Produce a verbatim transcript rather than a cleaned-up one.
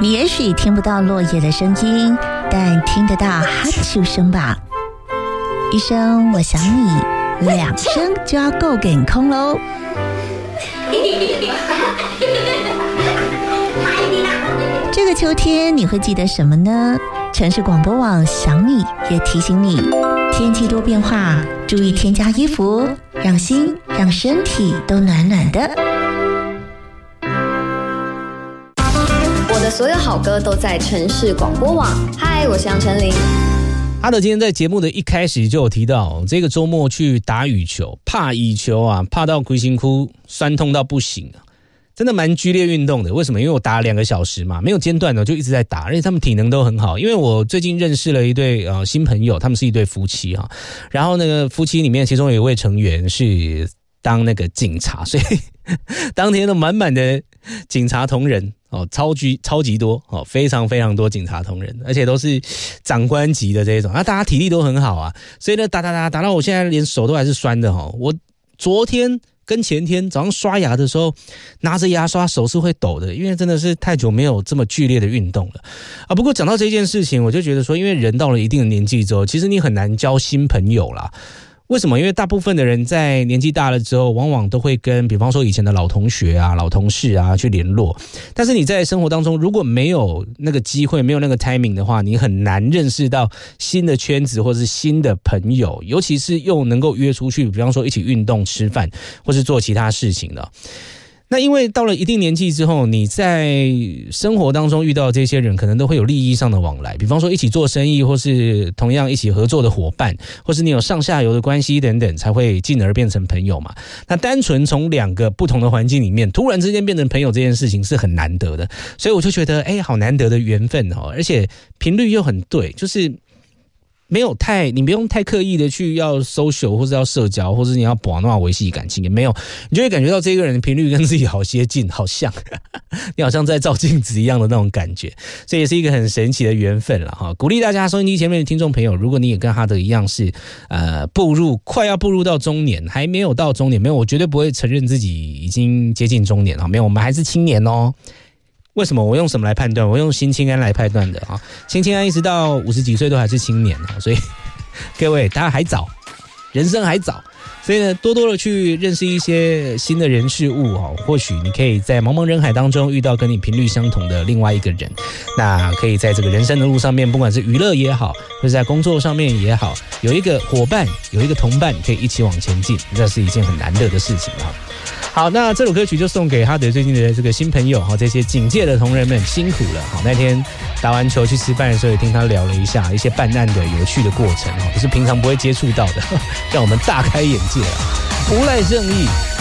你也许听不到落叶的声音，但听得到哈啾声吧。一声我想你，两声就要够给空喽。这个秋天你会记得什么呢？城市广播网想你也提醒你，天气多变化，注意添加衣服，让心让身体都暖暖的。 我的所有好歌都在城市广播网。嗨，我是杨丞琳。 哈德今天在节目的一开始就有提到，这个周末去打羽球，怕羽球啊，怕到龟心窟酸痛到不行啊，真的蛮剧烈运动的。为什么？因为我打了两个小时嘛，没有间断的，就一直在打，而且他们体能都很好。因为我最近认识了一对呃新朋友，他们是一对夫妻哈，然后那个夫妻里面，其中有一位成员是当那个警察，所以当天的满满的警察同仁哦，超级超级多哦，非常非常多警察同仁，而且都是长官级的这种，那大家体力都很好啊，所以呢打打打打到我现在连手都还是酸的哈。我昨天跟前天早上刷牙的时候，拿着牙刷手是会抖的，因为真的是太久没有这么剧烈的运动了啊。不过讲到这件事情，我就觉得说，因为人到了一定的年纪之后，其实你很难交新朋友啦。为什么？因为大部分的人在年纪大了之后，往往都会跟比方说以前的老同学啊、老同事啊去联络。但是你在生活当中如果没有那个机会，没有那个 timing 的话，你很难认识到新的圈子或是新的朋友，尤其是又能够约出去，比方说一起运动、吃饭，或是做其他事情的。那因为到了一定年纪之后，你在生活当中遇到的这些人可能都会有利益上的往来，比方说一起做生意，或是同样一起合作的伙伴，或是你有上下游的关系等等，才会进而变成朋友嘛。那单纯从两个不同的环境里面突然之间变成朋友这件事情是很难得的，所以我就觉得哎，好难得的缘分哦，而且频率又很对，就是没有太，你不用太刻意的去要 social 或是要社交，或是你要把那维系感情，也没有，你就会感觉到这个人的频率跟自己好接近，好像你好像在照镜子一样的那种感觉，这也是一个很神奇的缘分了哈。鼓励大家收音机前面的听众朋友，如果你也跟哈德一样是呃步入快要步入到中年，还没有到中年，没有，我绝对不会承认自己已经接近中年啊，没有，我们还是青年哦。为什么？我用什么来判断？我用新青安来判断的啊。新青安一直到五十几岁都还是青年啊，所以各位大家还早，人生还早，所以呢，多多的去认识一些新的人事物哦，或许你可以在茫茫人海当中遇到跟你频率相同的另外一个人，那可以在这个人生的路上面，不管是娱乐也好，或是在工作上面也好，有一个伙伴，有一个同伴，可以一起往前进，这是一件很难得的事情啊。好，那这首歌曲就送给哈德最近的这个新朋友哈，这些警戒的同仁们辛苦了。好，那天打完球去吃饭的时候，也听他聊了一下一些办案的有趣的过程，不是平常不会接触到的，让我们大开眼界啊！无赖正义。